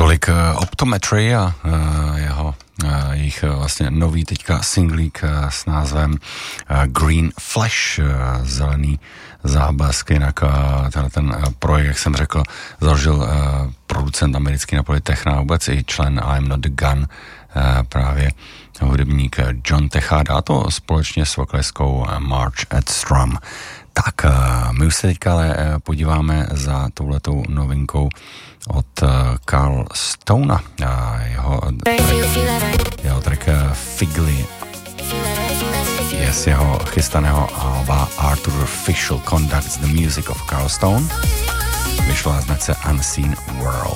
Tolik Optometry a jejich vlastně nový teďka singlík s názvem Green Flash, zelený záblesk. Jinak ten projekt, jak jsem řekl, založil producent americký na poli techna a vůbec i člen I'm Not The Gun, právě hudebník John Tejada, a to společně s vokalistkou Marge Edstrom. Tak, my už se teďka ale podíváme za touhletou novinkou od Carl Stona, jeho track Figly je z jeho chystaného alba Arthur Fischl Conducts the Music of Carl Stone. Vyšlo na značce Unseen World.